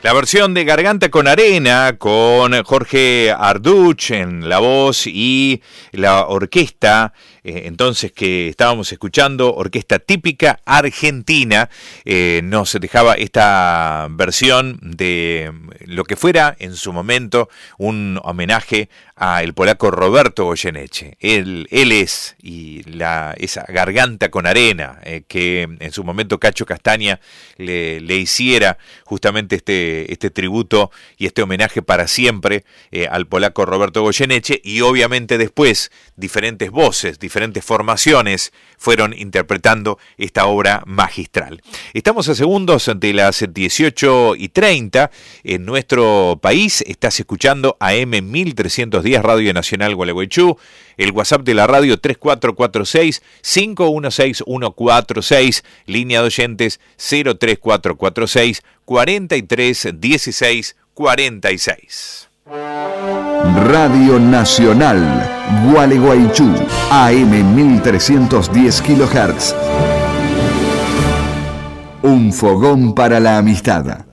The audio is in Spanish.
La versión de Garganta con Arena, con Jorge Arduch en la voz y la orquesta, entonces que estábamos escuchando, orquesta típica argentina, nos dejaba esta versión de lo que fuera en su momento un homenaje al polaco Roberto Goyeneche. Él es, y esa Garganta con Arena, que en su momento Cacho Castaña le hiciera justamente este tributo y este homenaje para siempre al polaco Roberto Goyeneche, y obviamente después diferentes voces, diferentes formaciones fueron interpretando esta obra magistral. Estamos a segundos de las 18:30 en nuestro país. Estás escuchando AM 1310 Radio Nacional Gualeguaychú. El WhatsApp de la radio 3446-516146, línea de oyentes 03446 4316 46. Radio Nacional Gualeguaychú, AM 1310 kHz. Un fogón para la amistad.